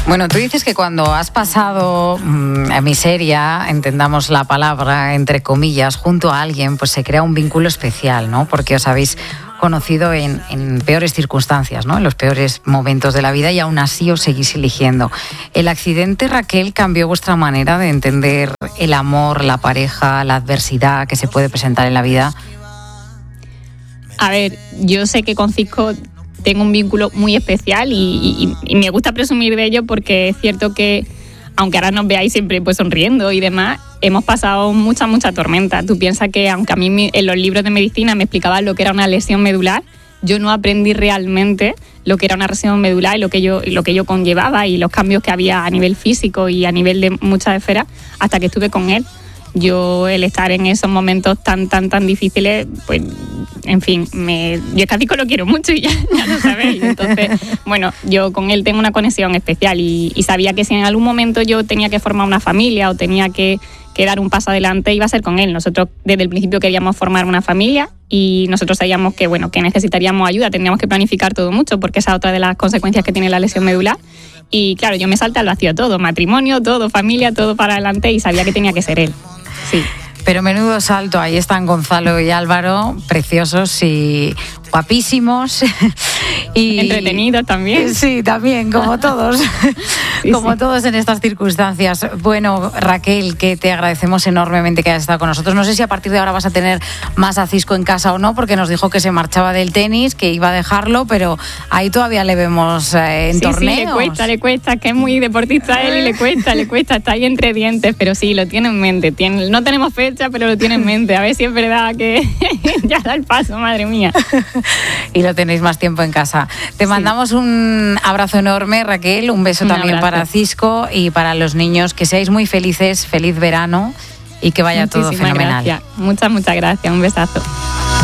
Bueno, tú dices que cuando has pasado miseria, entendamos la palabra, entre comillas, junto a alguien, pues se crea un vínculo especial, ¿no? Porque os habéis conocido en peores circunstancias, ¿no? En los peores momentos de la vida y aún así os seguís eligiendo. ¿El accidente, Raquel, cambió vuestra manera de entender el amor, la pareja, la adversidad que se puede presentar en la vida? A ver, yo sé que con Cisco tengo un vínculo muy especial y me gusta presumir de ello porque es cierto que, aunque ahora nos veáis siempre pues sonriendo y demás, hemos pasado mucha tormenta. Tú piensas que, aunque a mí en los libros de medicina me explicaban lo que era una lesión medular, yo no aprendí realmente lo que era una lesión medular y lo que yo conllevaba y los cambios que había a nivel físico y a nivel de muchas esferas hasta que estuve con él. Yo, el estar en esos momentos tan difíciles, pues, en fin, yo casi lo quiero mucho y ya lo sabéis. Entonces, bueno, yo con él tengo una conexión especial y sabía que si en algún momento yo tenía que formar una familia o tenía que dar un paso adelante, iba a ser con él. Nosotros desde el principio queríamos formar una familia y nosotros sabíamos que, bueno, que necesitaríamos ayuda, tendríamos que planificar todo mucho porque esa es otra de las consecuencias que tiene la lesión medular. Y claro, yo me salté al vacío todo, matrimonio, todo, familia, todo para adelante y sabía que tenía que ser él. Sí. Pero menudo salto, ahí están Gonzalo y Álvaro, preciosos y guapísimos. Y entretenidos también. Sí, también, como todos. Sí, como todos en estas circunstancias. Bueno, Raquel, que te agradecemos enormemente que hayas estado con nosotros. No sé si a partir de ahora vas a tener más a Cisco en casa o no, porque nos dijo que se marchaba del tenis, que iba a dejarlo, pero ahí todavía le vemos en torneos. Sí, le cuesta, que es muy deportista él y le cuesta, está ahí entre dientes, pero sí, lo tiene en mente. No tenemos fecha, pero lo tiene en mente. A ver si es verdad que ya da el paso, madre mía. Y lo tenéis más tiempo en casa. Te mandamos un abrazo enorme, Raquel, un beso también para Cisco y para los niños. Que seáis muy felices, feliz verano y que vaya todo fenomenal. Gracias. Muchas gracias, un besazo.